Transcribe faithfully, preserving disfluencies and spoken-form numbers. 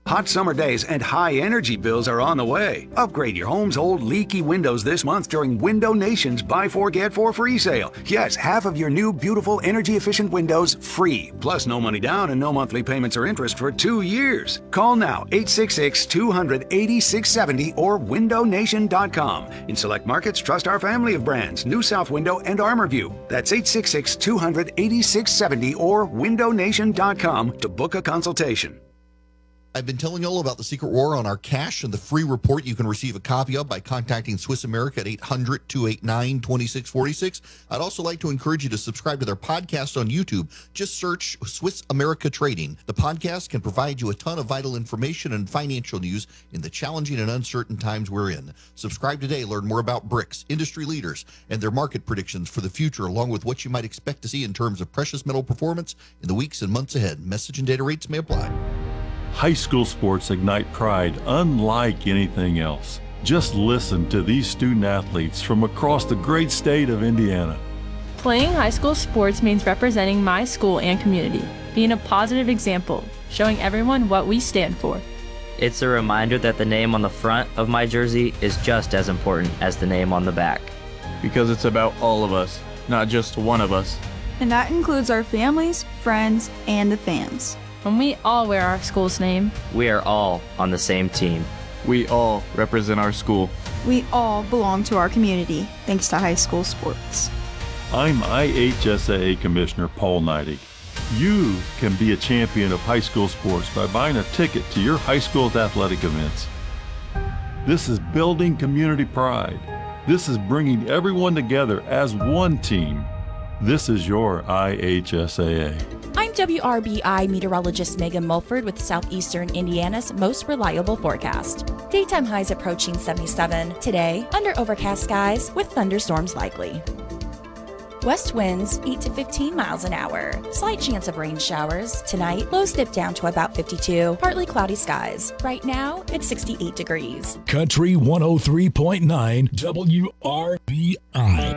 Hot summer days and high energy bills are on the way. Upgrade your home's old leaky windows this month during Window Nation's Buy Four Get Four free sale. Yes, half of your new beautiful energy efficient windows free. Plus no money down and no monthly payments or interest for two years. Call now eight six six, two hundred, eighty-six seventy or window nation dot com. In select markets, trust our family of brands, New South Window and ArmorView. That's eight six six, two hundred, eighty-six seventy or window nation dot com to book a consultation. I've been telling you all about the Secret War on our cash and the free report you can receive a copy of by contacting Swiss America at eight hundred, two eight nine, two six four six. I'd also like to encourage you to subscribe to their podcast on YouTube. Just search Swiss America Trading. The podcast can provide you a ton of vital information and financial news in the challenging and uncertain times we're in. Subscribe today. Learn more about BRICS, industry leaders, and their market predictions for the future, along with what you might expect to see in terms of precious metal performance in the weeks and months ahead. Message and data rates may apply. High school sports ignite pride unlike anything else. Just listen to these student athletes from across the great state of Indiana. Playing high school sports means representing my school and community, being a positive example, showing everyone what we stand for. It's a reminder that the name on the front of my jersey is just as important as the name on the back. Because it's about all of us, not just one of us. And that includes our families, friends, and the fans. When we all wear our school's name, we are all on the same team. We all represent our school. We all belong to our community, thanks to high school sports. I'm I H S A A Commissioner Paul Neidig. You can be a champion of high school sports by buying a ticket to your high school's athletic events. This is building community pride. This is bringing everyone together as one team. This is your I H S A A. I'm W R B I meteorologist Megan Mulford with Southeastern Indiana's most reliable forecast. Daytime highs approaching seventy-seven. Today, under overcast skies with thunderstorms likely. West winds eight to fifteen miles an hour. Slight chance of rain showers. Tonight, lows dip down to about fifty-two. Partly cloudy skies. Right now, it's sixty-eight degrees. Country one oh three point nine W R B I.